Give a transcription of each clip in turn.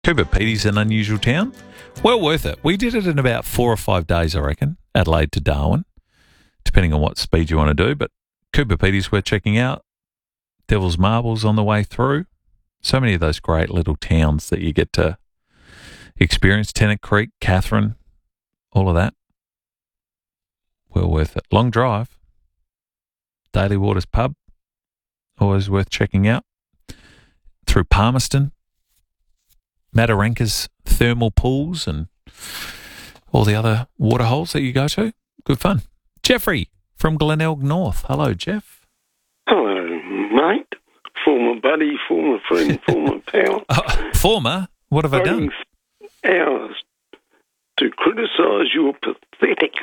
Cooper Petey's an unusual town. Well worth it. We did it in about 4 or 5 days, I reckon, Adelaide to Darwin, depending on what speed you want to do. But Cooper Petey's worth checking out. Devil's Marbles on the way through. So many of those great little towns that you get to experience. Tennant Creek, Catherine, all of that. Well worth it. Long drive. Daily Waters Pub, always worth checking out. Through Palmerston, Mataranka's thermal pools and all the other water holes that you go to. Good fun. Jeffrey from Glenelg North. Hello, Jeff. Hello, mate. Former buddy, former friend, former pal. Former? What have I done? Hours to criticise your pathetic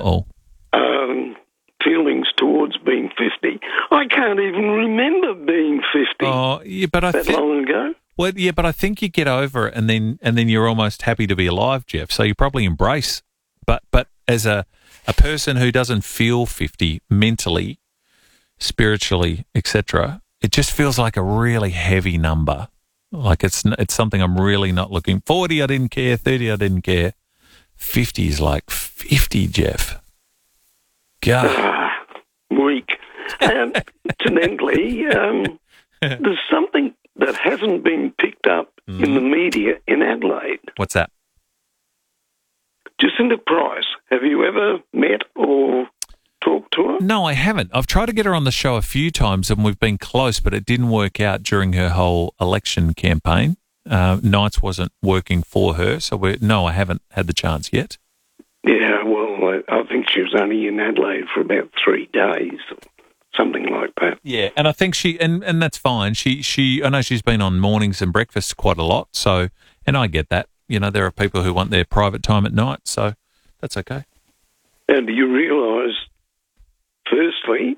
feelings towards being 50. I can't even remember being 50 that long ago. Well, yeah, but I think you get over it and then you're almost happy to be alive, Jeff. So you probably embrace. But as a person who doesn't feel 50 mentally, spiritually, etc., it just feels like a really heavy number. Like it's something I'm really not looking. 40, I didn't care. 30, I didn't care. 50 is like 50, Jeff. God. Weak. And incidentally, there's something that hasn't been picked up in the media in Adelaide. What's that? Jacinta Price. Have you ever met or talked to her? No, I haven't. I've tried to get her on the show a few times and we've been close, but it didn't work out during her whole election campaign. Nights wasn't working for her, so I haven't had the chance yet. Yeah, well, I think she was only in Adelaide for about 3 days, or something like that. Yeah, and I think and that's fine. I know she's been on mornings and breakfasts quite a lot, so, and I get that. You know, there are people who want their private time at night, so that's okay. And do you realise, firstly,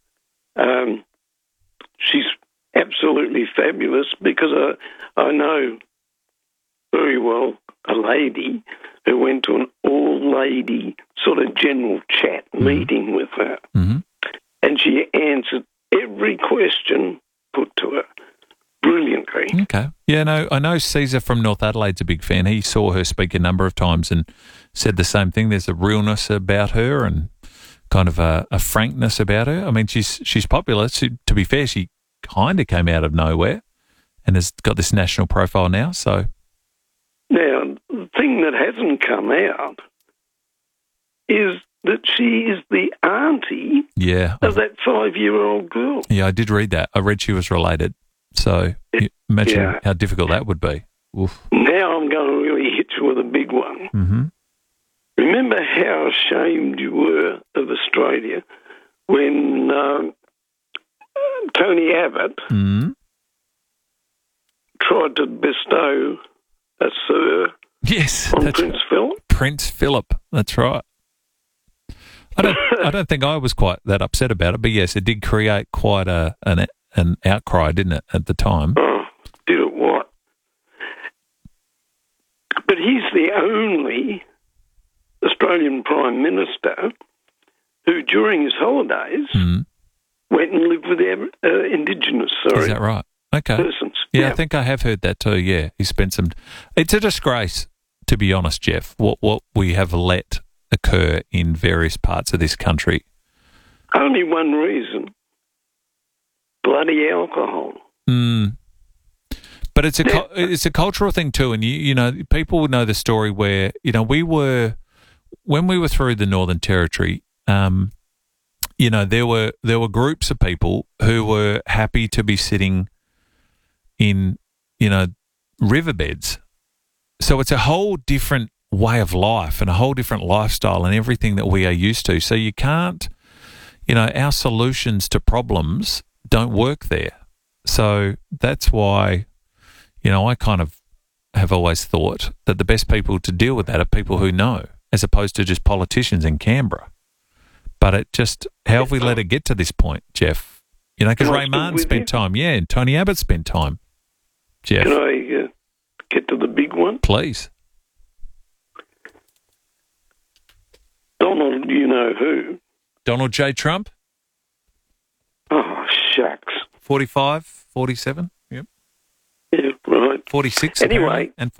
she's absolutely fabulous because I know very well a lady who went to an all-lady sort of general chat meeting with her. Mm-hmm. And she answered every question put to her brilliantly. Okay. Yeah, no, I know Caesar from North Adelaide's a big fan. He saw her speak a number of times and said the same thing. There's a realness about her and kind of a frankness about her. I mean, she's popular. To be fair, she kind of came out of nowhere and has got this national profile now, so... Now, the thing that hasn't come out is that she is the auntie of that 5-year-old girl. Yeah, I did read that. I read she was related. So imagine how difficult that would be. Oof. Now I'm going to really hit you with a big one. Mm-hmm. Remember how ashamed you were of Australia when Tony Abbott tried to bestow a Sir on Prince Philip? Prince Philip, that's right. I don't think I was quite that upset about it, but yes, it did create quite an outcry, didn't it, at the time? Oh, did it what? But he's the only Australian Prime Minister who, during his holidays, went and lived with Indigenous, Is that right? Okay. Persons. Yeah, I think I have heard that too, yeah. He spent some... It's a disgrace, to be honest, Jeff, what we have let occur in various parts of this country. Only one reason. Bloody alcohol. But it's a cultural thing too, and you know, people would know the story where, you know, when we were through the Northern Territory, you know, there were groups of people who were happy to be sitting in, you know, riverbeds. So it's a whole different way of life and a whole different lifestyle and everything that we are used to. So you can't, you know, our solutions to problems don't work there. So that's why, you know, I kind of have always thought that the best people to deal with that are people who know, as opposed to just politicians in Canberra. But it just, how have we let it get to this point, Jeff? You know, because Ray Martin spent time, and Tony Abbott spent time. Jeff. Can I get to the big one? Please. Donald, you know who? Donald J. Trump? Oh, shucks. 45, 47? Yep. Yeah, right. know. 46 Anyway. apparently, and